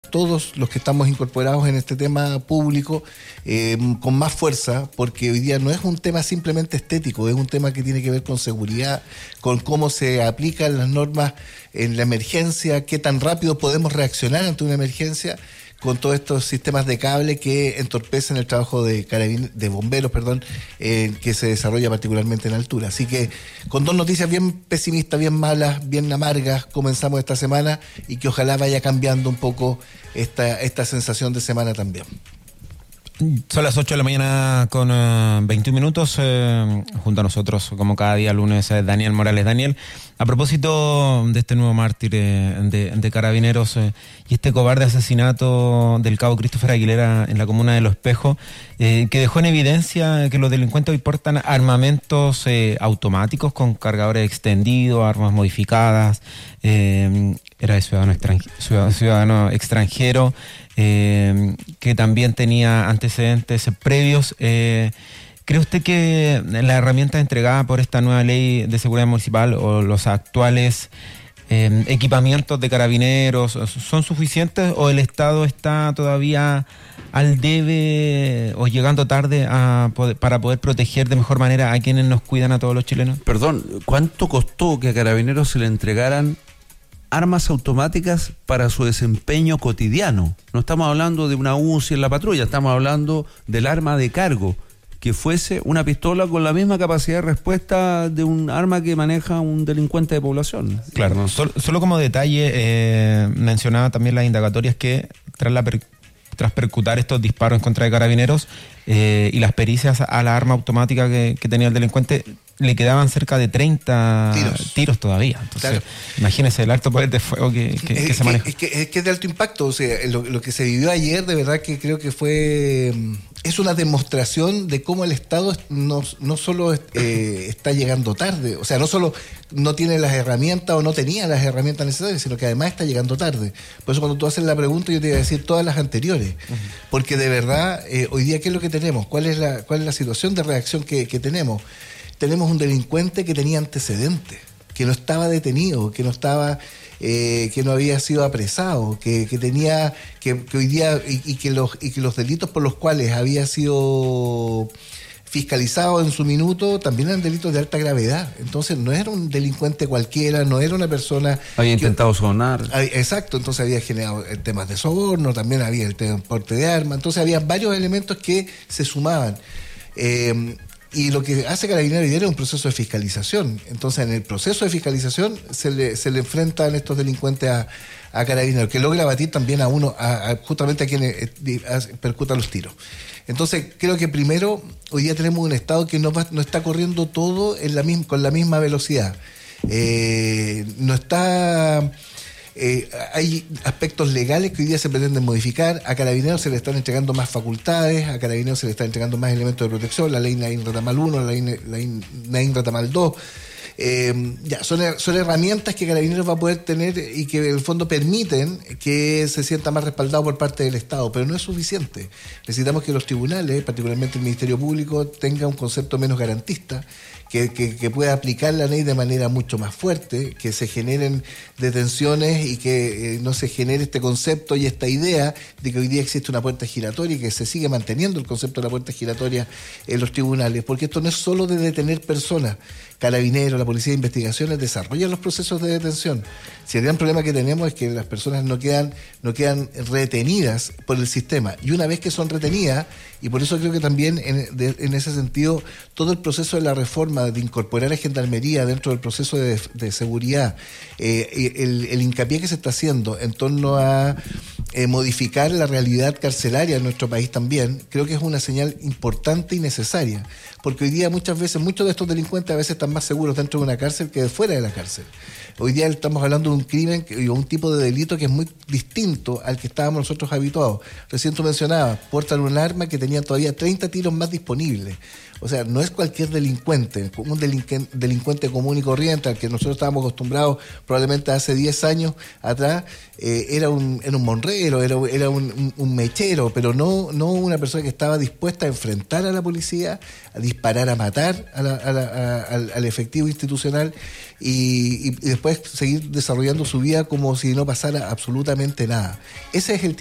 todos los que estamos incorporados en este tema público con más fuerza, porque hoy día no es un tema simplemente estético, es un tema que tiene que ver con seguridad, con cómo se aplican las normas en la emergencia, qué tan rápido podemos reaccionar ante una emergencia con todos estos sistemas de cable que entorpecen el trabajo de bomberos, que se desarrolla particularmente en altura. Así que con dos noticias bien pesimistas, bien malas, bien amargas, comenzamos esta semana y que ojalá vaya cambiando un poco esta sensación de semana también. Son las 8 de la mañana con 21 minutos. Junto a nosotros, como cada día lunes, Daniel Morales. Daniel, a propósito de este nuevo mártir de Carabineros y este cobarde asesinato del cabo Christopher Aguilera en la comuna de Los Espejos, que dejó en evidencia que los delincuentes hoy portan armamentos automáticos con cargadores extendidos, armas modificadas, era de ciudadano extranjero, que también tenía antecedentes previos. ¿Cree usted que las herramientas entregadas por esta nueva ley de seguridad municipal o los actuales equipamientos de Carabineros son suficientes, o el Estado está todavía al debe o llegando tarde para poder proteger de mejor manera a quienes nos cuidan a todos los chilenos? Perdón, ¿cuánto costó que a Carabineros se le entregaran armas automáticas para su desempeño cotidiano? No estamos hablando de una UCI en la patrulla, estamos hablando del arma de cargo, que fuese una pistola con la misma capacidad de respuesta de un arma que maneja un delincuente de población. Claro, ¿no? Solo como detalle, mencionaba también las indagatorias que tras percutar estos disparos en contra de Carabineros y las pericias a la arma automática que tenía el delincuente, le quedaban cerca de 30 tiros todavía. Entonces, claro, imagínese el alto poder de fuego que se maneja. Es que es de alto impacto. O sea, lo que se vivió ayer, de verdad que creo que es una demostración de cómo el Estado no solo está llegando tarde, o sea, no solo no tiene las herramientas o no tenía las herramientas necesarias, sino que además está llegando tarde. Por eso cuando tú haces la pregunta, yo te iba a decir todas las anteriores. Porque de verdad, hoy día, ¿qué es lo que tenemos? ¿Cuál es la situación de reacción que tenemos? Tenemos un delincuente que tenía antecedentes, que no estaba detenido, que no había sido apresado, que hoy día y que los delitos por los cuales había sido fiscalizado en su minuto también eran delitos de alta gravedad. Entonces no era un delincuente cualquiera, no era una persona... Había intentado sobornar. Exacto, entonces había generado temas de soborno, también había el tema de porte de armas, entonces había varios elementos que se sumaban. Y lo que hace Carabineros es un proceso de fiscalización. Entonces, en el proceso de fiscalización se le enfrentan estos delincuentes a Carabineros, que logra abatir también justamente a quienes percutan los tiros. Entonces, creo que primero, hoy día tenemos un Estado que no está corriendo todo con la misma velocidad. No está... hay aspectos legales que hoy día se pretenden modificar. A Carabineros se le están entregando más facultades, a Carabineros se le están entregando más elementos de protección, la ley Naín Retamal 1, la ley Naín Retamal 2. Son herramientas que Carabineros va a poder tener y que en el fondo permiten que se sienta más respaldado por parte del Estado, pero no es suficiente. Necesitamos que los tribunales, particularmente el Ministerio Público, tenga un concepto menos garantista, que pueda aplicar la ley de manera mucho más fuerte, que se generen detenciones y que no se genere este concepto y esta idea de que hoy día existe una puerta giratoria y que se sigue manteniendo el concepto de la puerta giratoria en los tribunales, porque esto no es solo de detener personas. Carabineros, la Policía de Investigaciones desarrollan los procesos de detención. Si el gran problema que tenemos es que las personas no quedan retenidas por el sistema, y una vez que son retenidas, y por eso creo que también en ese sentido todo el proceso de la reforma de incorporar a Gendarmería dentro del proceso de seguridad, el hincapié que se está haciendo en torno a modificar la realidad carcelaria en nuestro país también, creo que es una señal importante y necesaria, porque hoy día muchas veces, muchos de estos delincuentes a veces están más seguros dentro de una cárcel que de fuera de la cárcel. Hoy día estamos hablando de un crimen o un tipo de delito que es muy distinto al que estábamos nosotros habituados. Recién tú mencionabas, portan un arma que tenía todavía 30 tiros más disponibles. O sea, no es cualquier delincuente, un delincuente común y corriente al que nosotros estábamos acostumbrados probablemente hace 10 años atrás, era un monrero, era un mechero, pero no una persona que estaba dispuesta a enfrentar a la policía, a disparar, a matar al efectivo institucional y después después seguir desarrollando su vida como si no pasara absolutamente nada. Ese es el